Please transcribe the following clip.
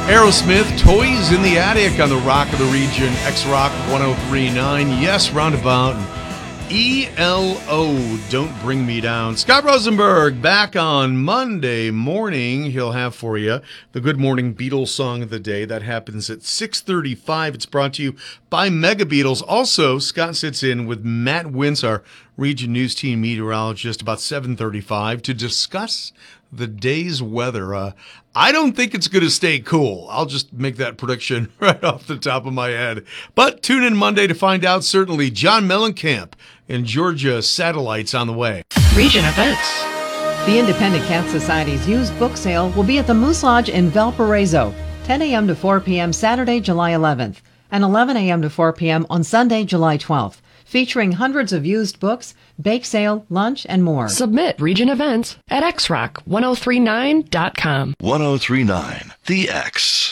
Aerosmith, Toys in the Attic on the Rock of the Region, X-Rock 103.9. Yes, Roundabout. ELO, Don't Bring Me Down. Scott Rosenberg back on Monday morning. He'll have for you the Good Morning Beatles song of the day. That happens at 6:35. It's brought to you by Mega Beatles. Also, Scott sits in with Matt Wintz, our Region News Team meteorologist, about 7:35 to discuss the day's weather. I don't think it's going to stay cool. I'll just make that prediction right off the top of my head. But tune in Monday to find out. Certainly, John Mellencamp and Georgia Satellites on the way. Region events. The Independent Cat Society's used book sale will be at the Moose Lodge in Valparaiso, 10 a.m. to 4 p.m. Saturday, July 11th, and 11 a.m. to 4 p.m. on Sunday, July 12th, featuring hundreds of used books, bake sale, lunch, and more. Submit region events at xrock1039.com. 1039 The X.